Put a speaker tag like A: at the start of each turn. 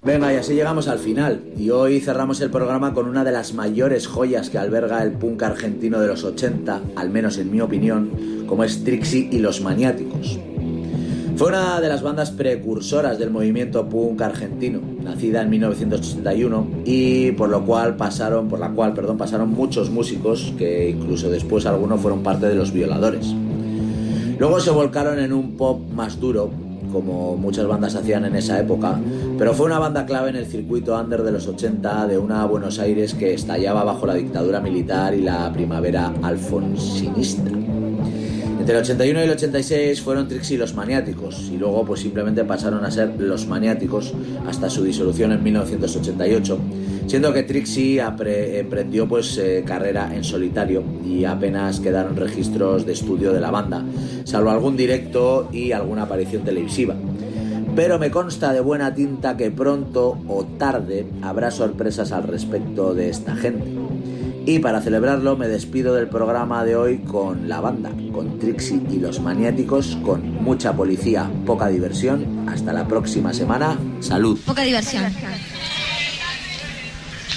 A: Venga, y así llegamos al final. Y hoy cerramos el programa con una de las mayores joyas que alberga el punk argentino de los 80, al menos en mi opinión, como es Trixie y los Maniáticos. Fue una de las bandas precursoras del movimiento punk argentino, nacida en 1981 y por la cual pasaron muchos músicos que incluso después algunos fueron parte de Los Violadores. Luego se volcaron en un pop más duro, como muchas bandas hacían en esa época, pero fue una banda clave en el circuito under de los 80 de una Buenos Aires que estallaba bajo la dictadura militar y la primavera alfonsinista. Entre el 81 y el 86 fueron Trixie y los Maniáticos, y luego pues simplemente pasaron a ser Los Maniáticos hasta su disolución en 1988, siendo que Trixie emprendió carrera en solitario y apenas quedaron registros de estudio de la banda, salvo algún directo y alguna aparición televisiva. Pero me consta de buena tinta que pronto o tarde habrá sorpresas al respecto de esta gente. Y para celebrarlo me despido del programa de hoy con la banda, con Trixie y los Maniáticos, con mucha policía, poca diversión. Hasta la próxima semana. ¡Salud!
B: Poca diversión.